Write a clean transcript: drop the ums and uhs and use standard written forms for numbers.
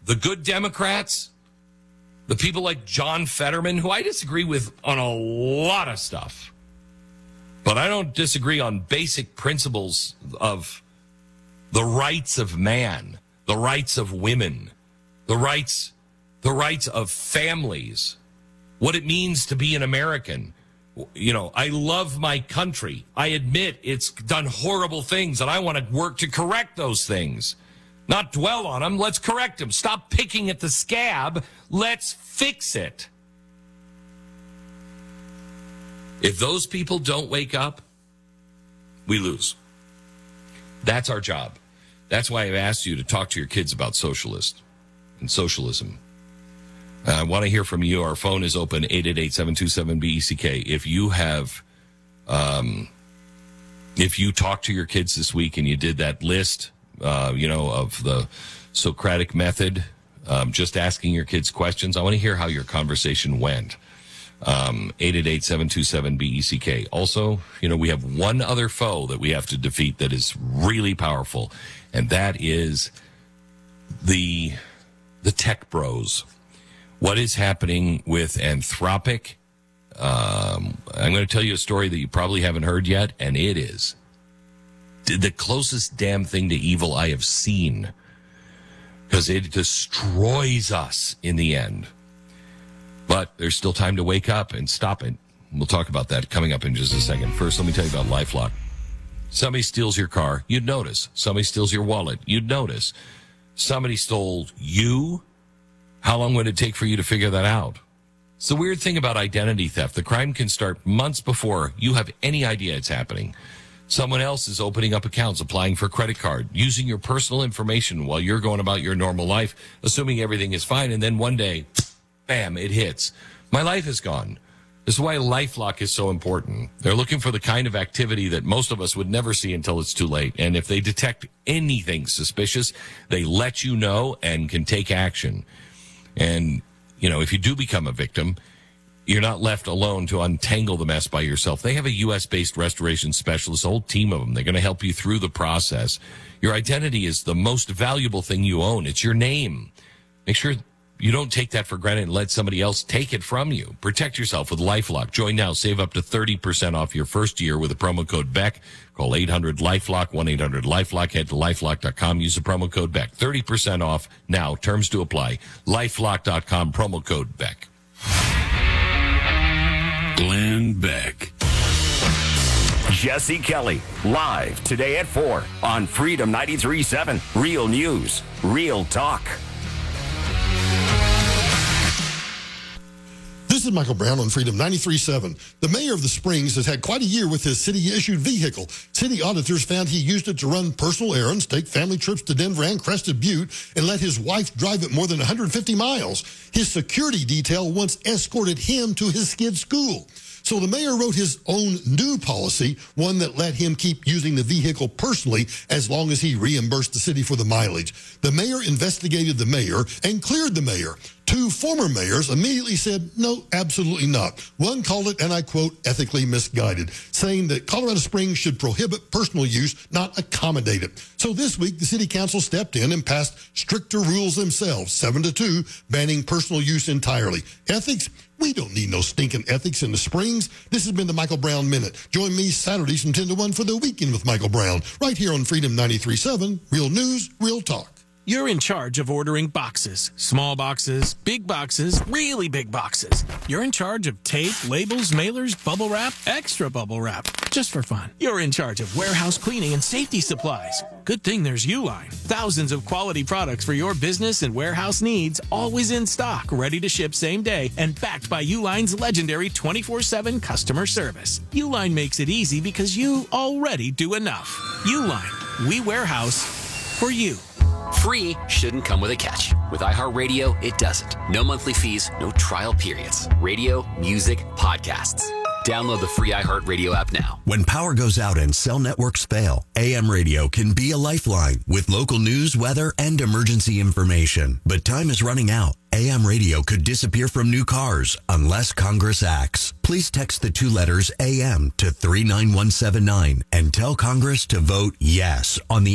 the good Democrats, the people like John Fetterman, who I disagree with on a lot of stuff, but I don't disagree on basic principles of the rights of man, the rights of women, the rights of families, what it means to be an American. You know, I love my country. I admit it's done horrible things, and I want to work to correct those things. Not dwell on them. Let's correct them. Stop picking at the scab. Let's fix it. If those people don't wake up, we lose. That's our job. That's why I've asked you to talk to your kids about socialism. I want to hear from you. Our phone is open, 888-727-BECK. If you have, if you talked to your kids this week and you did that list, of the Socratic method, just asking your kids questions, I want to hear how your conversation went. 888-727-BECK. Also, we have one other foe that we have to defeat that is really powerful, and that is the tech bros. What is happening with Anthropic? I'm going to tell you a story that you probably haven't heard yet, and it is the closest damn thing to evil I have seen, because it destroys us in the end. But there's still time to wake up and stop it. We'll talk about that coming up in just a second. First, let me tell you about LifeLock. Somebody steals your car, you'd notice. Somebody steals your wallet, you'd notice. Somebody stole you. How long would it take for you to figure that out? It's the weird thing about identity theft. The crime can start months before you have any idea it's happening. Someone else is opening up accounts, applying for a credit card, using your personal information while you're going about your normal life, assuming everything is fine, and then one day, bam, it hits. My life is gone. This is why LifeLock is so important. They're looking for the kind of activity that most of us would never see until it's too late. And if they detect anything suspicious, they let you know and can take action. And, if you do become a victim, you're not left alone to untangle the mess by yourself. They have a U.S.-based restoration specialist, a whole team of them. They're going to help you through the process. Your identity is the most valuable thing you own. It's your name. Make sure you don't take that for granted and let somebody else take it from you. Protect yourself with LifeLock. Join now. Save up to 30% off your first year with the promo code BECK. Call 800-LifeLock, 1-800-LifeLock. Head to LifeLock.com. Use the promo code BECK. 30% off now. Terms to apply. LifeLock.com, promo code BECK. Glenn Beck. Jesse Kelly, live today at 4 on Freedom 93.7. Real news, real talk. This is Michael Brown on Freedom 93.7. The mayor of the Springs has had quite a year with his city-issued vehicle. City auditors found he used it to run personal errands, take family trips to Denver and Crested Butte, and let his wife drive it more than 150 miles. His security detail once escorted him to his kid's school. So the mayor wrote his own new policy, one that let him keep using the vehicle personally as long as he reimbursed the city for the mileage. The mayor investigated the mayor and cleared the mayor. Two former mayors immediately said, no, absolutely not. One called it, and I quote, ethically misguided, saying that Colorado Springs should prohibit personal use, not accommodate it. So this week, the city council stepped in and passed stricter rules themselves, 7-2, banning personal use entirely. Ethics? We don't need no stinking ethics in the Springs. This has been the Michael Brown Minute. Join me Saturdays from 10 to 1 for the Weekend with Michael Brown, right here on Freedom 93.7, Real News, Real Talk. You're in charge of ordering boxes. Small boxes, big boxes, really big boxes. You're in charge of tape, labels, mailers, bubble wrap, extra bubble wrap. Just for fun. You're in charge of warehouse cleaning and safety supplies. Good thing there's Uline. Thousands of quality products for your business and warehouse needs, always in stock, ready to ship same day, and backed by Uline's legendary 24/7 customer service. Uline makes it easy because you already do enough. Uline. We warehouse for you. Free shouldn't come with a catch. With iHeartRadio, it doesn't. No monthly fees, no trial periods. Radio, music, podcasts. Download the free iHeartRadio app now. When power goes out and cell networks fail, AM radio can be a lifeline with local news, weather, and emergency information. But time is running out. AM radio could disappear from new cars unless Congress acts. Please text the 2 letters AM to 39179 and tell Congress to vote yes on the